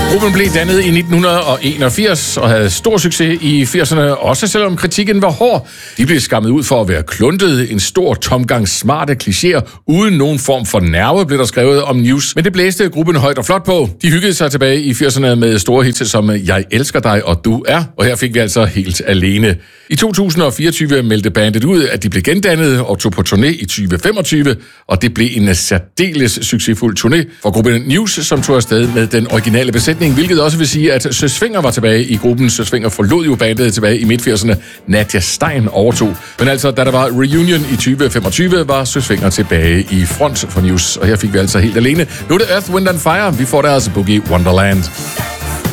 Gruppen blev dannet i 1981 og havde stor succes i 80'erne, også selvom kritikken var hård. De blev skammet ud for at være kluntede, en stor tomgang smarte klichéer, uden nogen form for nerve, blev der skrevet om News. Men det blæste gruppen højt og flot på. De hyggede sig tilbage i 80'erne med store hits som Jeg elsker dig og du er, og her fik vi altså Helt alene. I 2024 meldte bandet ud, at de blev gendannet og tog på turné i 2025, og det blev en særdeles succesfuld turné for gruppen News, som tog afsted med den originale besætning, hvilket også vil sige, at Søs Fenger var tilbage i gruppen. Søs Fenger forlod jo bandet tilbage i midt-80'erne. Nadia Stein overtog. Men altså, da der var reunion i 2025, var Søs Fenger tilbage i front for News, og her fik vi altså Helt alene. Nu er det Earth, Wind & Fire. Vi får deres Boogie Wonderland.